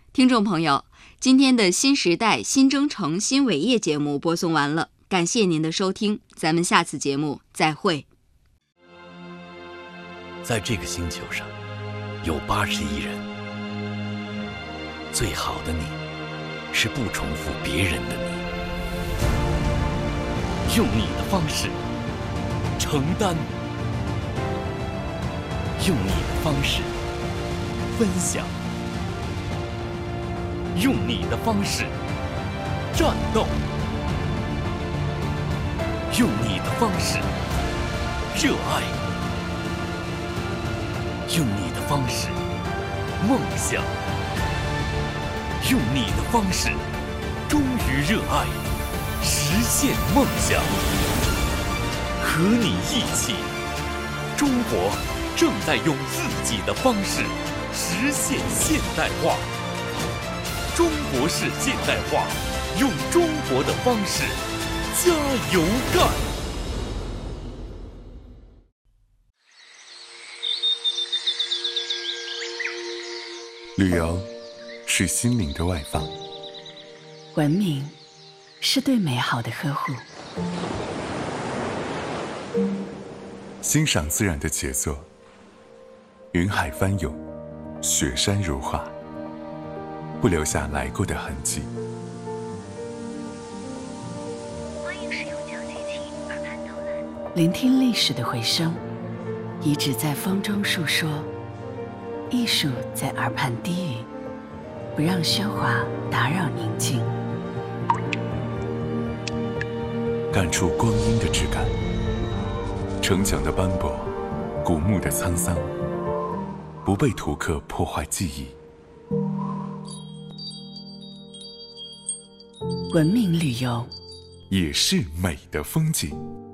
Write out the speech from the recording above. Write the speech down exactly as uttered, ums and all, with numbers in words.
听众朋友，今天的新时代新征程新伟业节目播送完了，感谢您的收听，咱们下次节目再会。 在这个星球上有八十亿人，最好的你是不重复别人的你，用你的方式承担，用你的方式分享，用你的方式战斗，用你的方式热爱，用你的方式梦想，用你的方式忠于热爱，实现梦想。和你一起，中国正在用自己的方式实现现代化。中国式现代化，用中国的方式加油干！ 旅游是心灵的外放， 文明是对美好的呵护， 欣赏自然的杰作，云海翻涌，雪山如画，不留下来过的痕迹。 欢迎使用讲解器耳畔导览。 聆听历史的回声，遗址在风中述说，艺术在耳畔低语，不让喧哗打扰宁静。 感触光阴的质感，城墙的斑驳，古墓的沧桑，不被图刻破坏记忆。 文明旅游也是美的风景。